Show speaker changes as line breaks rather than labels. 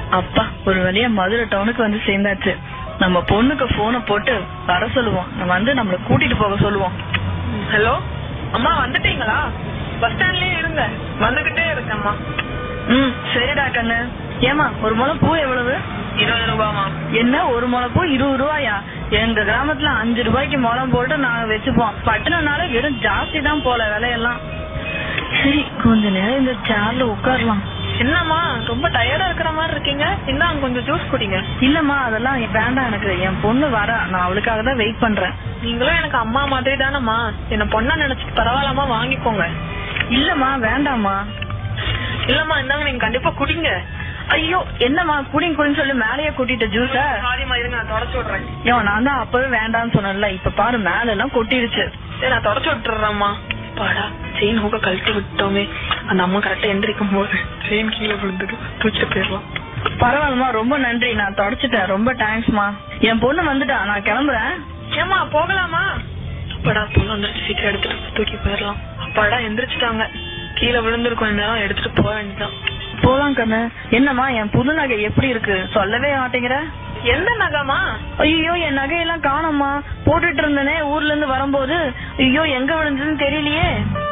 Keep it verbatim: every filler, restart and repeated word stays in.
அப்பா ஒரு வழியா மதுரை டவுனுக்கு வந்து சேர்ந்தாச்சு. நம்ம பொண்ணுக்கு போனை போட்டு வர சொல்லுவோம், வந்து நம்மள கூட்டிட்டு போக சொல்லுவோம்.
ஹலோ அம்மா, வந்துட்டீங்களா? பஸ் ஸ்டாண்ட்லயே இருங்க, வந்துகிட்டே இருக்கேம்மா.
ம் சரிடா கண்ணு. ஏமா ஒரு முளை பூ எவ்வளவு?
இருபது ரூபாமா.
என்ன ஒரு முளை பூ இருபது ரூபாயா? எங்க கிராமத்துல அஞ்சு ரூபாய்க்கு முளம் போட்டு நாங்க வச்சுப்போம். பட்டணம்னால வெறும் ஜாஸ்தி தான் போல விலையெல்லாம். சரி கொஞ்ச நேரம் இந்த சேர்ல உட்காரலாம்.
என்னம்மா ரொம்ப டயர்டா இருக்கிற மாதிரி இருக்கீங்க, இந்தாங்க கொஞ்சம் ஜூஸ் குடிங்க.
இல்லம்மா அதெல்லாம் வேண்டாம், எனக்கு என் பொண்ணு வர, நான் அவளுக்காக தான் வெயிட் பண்றேன்.
நீங்களும் எனக்கு அம்மா மாதிரி தானம்மா, என்ன பொண்ணா நினைச்சிட்டு பரவாயில்லாம வாங்கிக்கோங்க.
இல்லம்மா வேண்டாம்மா.
இல்லம்மா இந்தாங்க, நீங்க கண்டிப்பா குடிங்க.
ஐயோ என்னம்மா குடிங்க குடின்னு சொல்லி மேலேயே கூட்டிட்ட ஜூஸ.
சாரிம்மா, இருங்க நான் தொடச்சு விடுறேன்.
ஐயோ நான் தான் அப்பவே வேண்டாம்னு சொன்னேன்ல, இப்ப பாரு மேல எல்லாம் கொட்டிடுச்சு.
சரி நான் தொடச்சு விட்டுறேம்மா. பாடா செயின் ஹூக்க கழட்டி விட்டோமே, அந்த அம்மா கரெக்டா எந்திரிக்கும் போது செயின் கீழே விழுந்துட்டு தூச்சிட்டு போயிடலாம்.
பரவாயில்லமா, ரொம்ப நன்றி, நான் தொடச்சிட்டேன், ரொம்ப தேங்க்ஸ்மா. என் பொண்ணு வந்துட்டா, நான் கிளம்புறேன்.
ஏமா போகலாமா? அப்பாடா பொண்ணு வந்துருச்சு, சீக்கிரம் எடுத்துட்டு தூக்கி போயிடலாம். அப்பாடா எந்திரிச்சிட்டாங்க, கீழே விழுந்திருக்கும், நேரம் எடுத்துட்டு போக வேண்டியதான்.
போலாம் கண்ணு. என்னம்மா என் புது நகை எப்படி இருக்கு, சொல்லவே மாட்டேங்கிற?
எந்த நகைமா?
ஐயோ என் நகையெல்லாம் காணோம்மா, போட்டுட்டு இருந்தனே ஊர்ல இருந்து வரும்போது. ஐயோ எங்க விழுந்ததுன்னு தெரியலையே.